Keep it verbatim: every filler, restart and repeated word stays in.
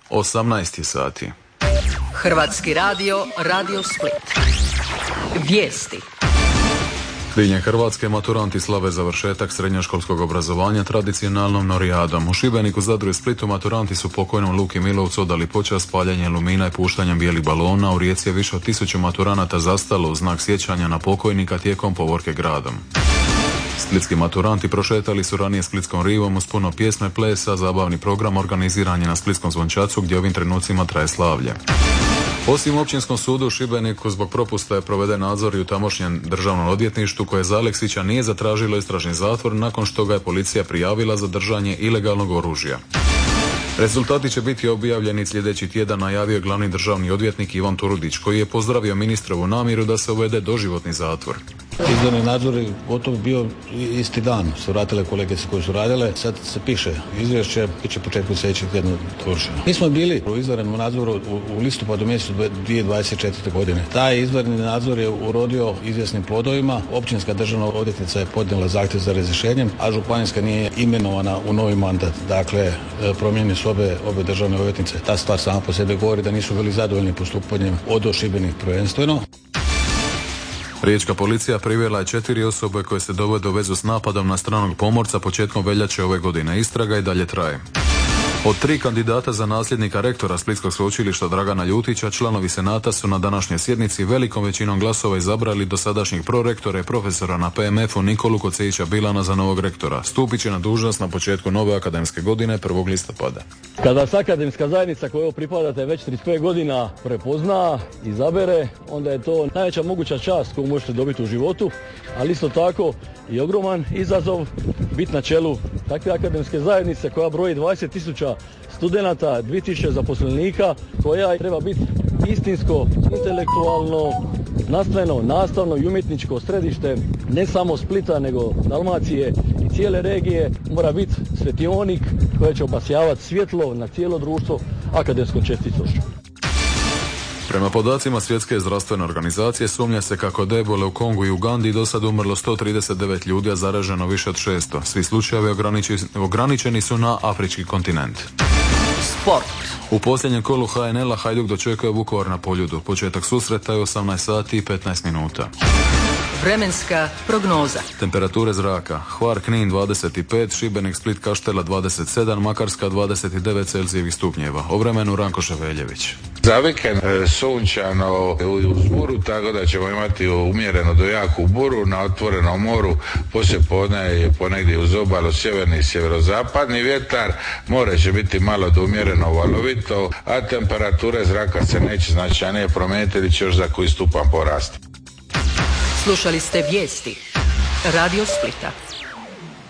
osamnaest sati. Hrvatski radio, Radio Split. Vijesti. Diljem Hrvatske maturanti slave završetak srednjoškolskog obrazovanja tradicionalnom norijadom. U Šibeniku, Zadru i Splitu maturanti su pokojnom Luki Milovcu odali počast paljenjem lumina i puštanjem bijelih balona. U Rijeci je više od tisuću maturanata zastalo u znak sjećanja na pokojnika tijekom povorke gradom. Splitski maturanti prošetali su ranije Splitskom rivom uz puno pjesme, plesa, zabavni program organiziran je na Splitskom Zvončacu gdje ovim trenucima traje slavlje. Osim u Općinskom sudu u Šibeniku zbog propusta je proveden nadzor i u tamošnjem državnom odvjetništvu koje za Aleksića nije zatražilo istražni zatvor nakon što ga je policija prijavila za držanje ilegalnog oružja. Rezultati će biti objavljeni sljedeći tjedan, najavio je glavni državni odvjetnik Ivan Turudić, koji je pozdravio ministrovu namjeru da se uvede doživotni zatvor. Izdani nadzor je gotovo bio isti dan, su vratile kolegice koje su radile, sad se piše izvješće, bit će početku sljedećeg tjedna dovršeno. Mi smo bili u izvanrednom nadzoru u, u listopadu mjesecu dvije tisuće dvadeset četvrte. godine. Taj izvanredni nadzor je urodio izvjesnim plodovima, općinska državna odvjetnica je podnijela zahtjev za razrješenjem, a županijska nije imenovana u novi mandat. Dakle, promijenjene su obe, obe državne odvjetnice. Ta stvar sama po sebi govori da nisu bili zadovoljni postupanjem od Šibenik prvenstveno. Riječka policija privela je četiri osobe koje se dovode u vezu s napadom na stranog pomorca početkom veljače ove godine. Istraga i dalje traje. Od tri kandidata za nasljednika rektora Splitskog sveučilišta Dragana Ljutića, članovi senata su na današnjoj sjednici velikom većinom glasova izabrali dosadašnjih prorektora i profesora na P M F-u Nikolu Kocejića Bilana za novog rektora. Stupit će na dužnost na početku nove akademske godine prvog listopada. Kada vas akademska zajednica kojoj pripadate već trideset pet godina prepozna, izabere, onda je to najveća moguća čast koju možete dobiti u životu, ali isto tako i ogroman izazov biti na čelu takve akademske zajednice koja broji dvadeset tisuća studenata, dvije tisuće zaposlenika, koja treba biti istinsko, intelektualno, znanstveno, nastavno i umjetničko središte ne samo Splita nego Dalmacije i cijele regije. Mora biti svetionik koji će obasjavati svjetlo na cijelo društvo akademskom čestitošću. Prema podacima Svjetske zdravstvene organizacije sumnja se kako od ebole u Kongu i Ugandi do sad umrlo sto trideset devet ljudi, a zaraženo više od šesto. Svi slučajevi ograničeni su na afrički kontinent. Sport. U posljednjem kolu H N L-a Hajduk dočekuje Vukovar na Poljudu. Početak susreta je osamnaest sati i petnaest minuta. Vremenska prognoza. Temperature zraka: Hvar, Knin dvadeset pet, Šibenik, Split, Kaštela dvadeset sedam, Makarska dvadeset devet Celzijevih stupnjeva. O vremenu Ranko Ševeljević. Za vikend sunčano uz buru, tako da ćemo imati umjereno do jaku buru na otvorenom moru. Poslije podne je ponegdje uz obalu sjeverni i sjeverozapadni vjetar. More će biti malo do umjereno valovito, a temperature zraka se neće značajnije promijeniti ili će još za koji stupan porasti. Slušali ste vijesti Radio Splita.